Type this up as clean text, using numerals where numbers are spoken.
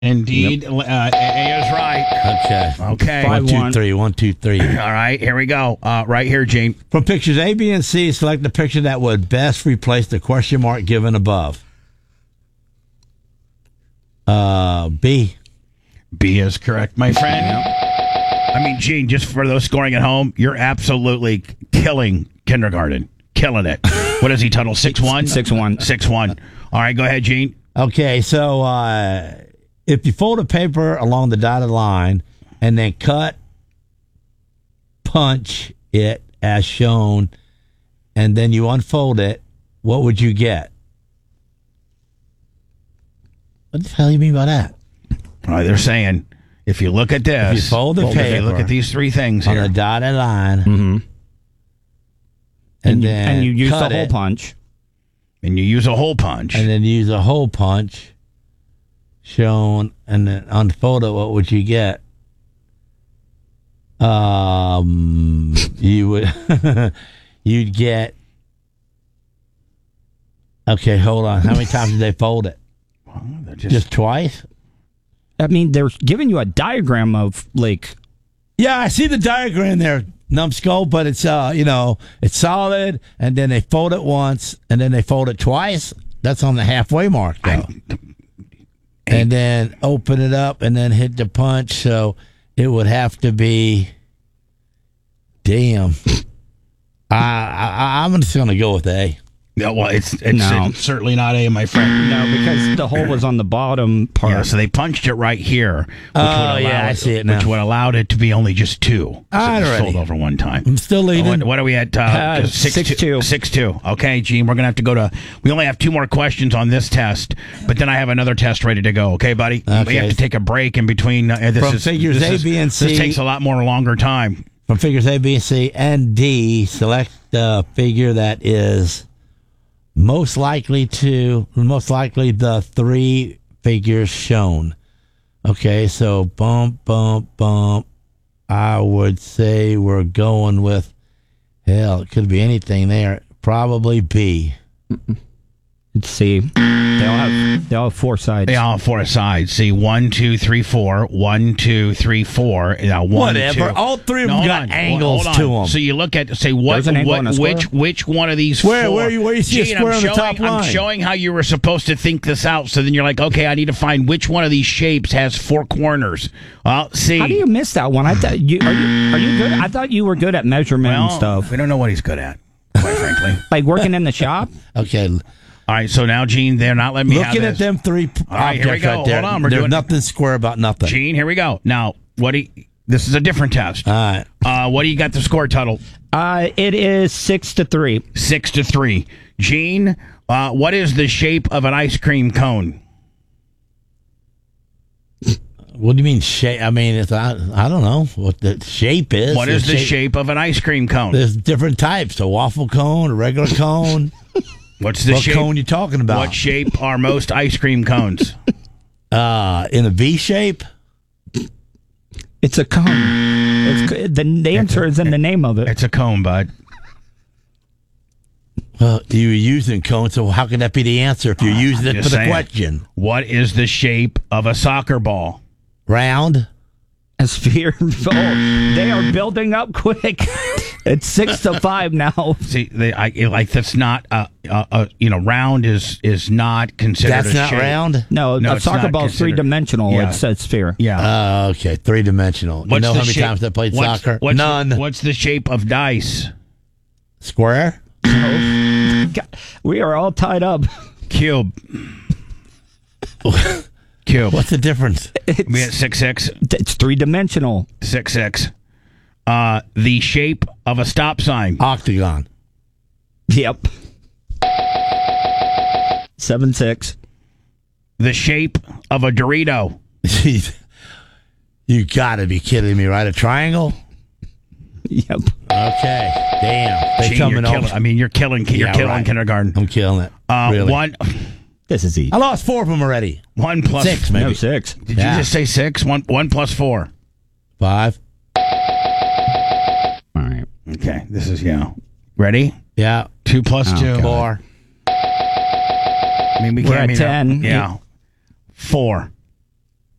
Indeed. Yep. A is right. Okay. 1, 2, 3. 1, 2, 3. All right, here we go. Right here, Gene. From pictures A, B, and C, select the picture that would best replace the question mark given above. B. B is correct, my friend. I mean, Gene, just for those scoring at home, you're absolutely killing kindergarten. Killing it. What is he, Tuttle? 6'1"? 6'1". 6'1". All right, go ahead, Gene. Okay, so if you fold a paper along the dotted line and then punch it as shown, and then you unfold it, what would you get? What the hell do you mean by that? All right, they're saying, if you look at this, if you fold the paper, look at these three things on here. the dotted line, mm-hmm. and you use the hole punch. And you use a hole punch. And then use a hole punch shown, and then unfold it, what would you get? You would, you'd get, okay, hold on. How many times did they fold it? Well, just twice? I mean, they're giving you a diagram of, like... Yeah, I see the diagram there, numbskull, but it's, it's solid, and then they fold it once, and then they fold it twice. That's on the halfway mark, though. And then open it up, and then hit the punch, so it would have to be... Damn. I'm just going to go with A. No, well, it's certainly not A, my friend. No, because the hole was on the bottom part. Yeah, so they punched it right here. I see it now. Which would allowed it to be only just 2. So sold over one time. I'm still leading. What are we at? 6-2. 6-2. Okay, Gene, we're going to have to go to... We only have 2 more questions on this test, but then I have another test ready to go. Okay, buddy? Okay. We have to take a break in between. Figures A, B, and C. This takes a lot longer time. From figures A, B, C, and D, select the figure that is... Most likely the 3 figures shown. Okay, so bump. I would say we're going with, hell, it could be anything there. Probably B. Let's see. They all have 4 sides. They all have 4 sides. See, 1, 2, 3, 4. 1, 2, 3, 4. Now, 1, whatever. 2. All 3 of them got angles to them. So you look at, say, which one of these 4? Where you see Gene, a square on the top line? I'm showing how you were supposed to think this out. So then you're like, okay, I need to find which one of these shapes has 4 corners. Well, see. How do you miss that one? I thought are you good? I thought you were good at measurement and stuff. We don't know what he's good at, quite frankly. Like working in the shop? Okay. All right, so now, Gene, they're not letting me have Looking this. at them 3 objects here we go. right there. Hold on, There's nothing square about nothing. Gene, here we go. Now, this is a different test. All right. What do you got the score, Tuttle? It is 6-3. 6-3. Gene, what is the shape of an ice cream cone? What do you mean shape? I mean, I don't know what the shape is. What is the shape of an ice cream cone? There's different types: a waffle cone, a regular cone. What's the shape? What cone you talking about? What shape are most ice cream cones? In a V shape. It's a cone. The answer is in the name of it. It's a cone, bud. Well, you were using cone, so how can that be the answer if you're using it for the question? What is the shape of a soccer ball? Round. A sphere. Oh, they are building up quick. It's 6-5 now. See, that's not round is not considered. That's a not shape. round. No, a soccer ball is 3-dimensional. Yeah. It's a sphere. Yeah. Okay, 3-dimensional. You know how many times I played soccer? None. What's the shape of dice? Square. God, we are all tied up. Cube. Cube. What's the difference? We at 6-6. It's 3-dimensional. 6-6. The shape of a stop sign. Octagon. Yep. 7-6. The shape of a Dorito. You gotta be kidding me, right? A triangle? Yep. Okay. Damn. Gee, you're killing kindergarten. I'm killing it. Really. This is easy. I lost 4 of them already. 1 plus 6, maybe. No, 6. Did you just say 6? 1 plus 4. 5. All right. Okay. This is ready? Yeah. 2 plus 2. 4. I mean, we're at 10. Yeah. 4.